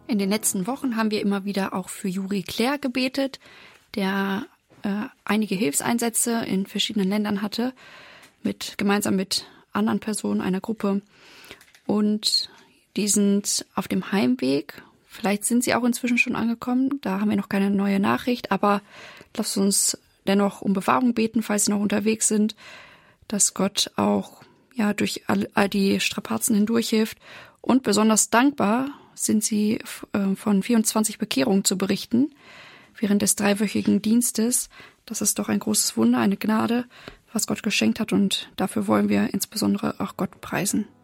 In den letzten Wochen haben wir immer wieder auch für Juri Claire gebetet, der einige Hilfseinsätze in verschiedenen Ländern hatte, gemeinsam mit anderen Personen einer Gruppe. Und die sind auf dem Heimweg. Vielleicht sind sie auch inzwischen schon angekommen. Da haben wir noch keine neue Nachricht. Aber lasst uns dennoch um Bewahrung beten, falls sie noch unterwegs sind, dass Gott auch durch all die Strapazen hindurch hilft. Und besonders dankbar sind sie von 24 Bekehrungen zu berichten während des 3-wöchigen Dienstes. Das ist doch ein großes Wunder, eine Gnade, was Gott geschenkt hat, und dafür wollen wir insbesondere auch Gott preisen.